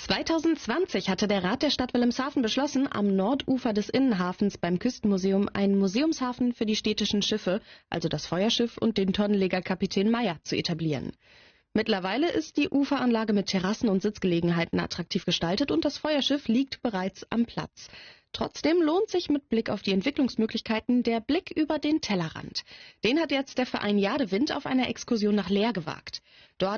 2020 hatte der Rat der Stadt Wilhelmshaven beschlossen, am Nordufer des Innenhafens beim Küstenmuseum einen Museumshafen für die städtischen Schiffe, also das Feuerschiff und den Tonnenleger Kapitän Meyer, zu etablieren. Mittlerweile ist die Uferanlage mit Terrassen und Sitzgelegenheiten attraktiv gestaltet und das Feuerschiff liegt bereits am Platz. Trotzdem lohnt sich mit Blick auf die Entwicklungsmöglichkeiten der Blick über den Tellerrand. Den hat jetzt der Verein Jadewind auf einer Exkursion nach Leer gewagt. Dort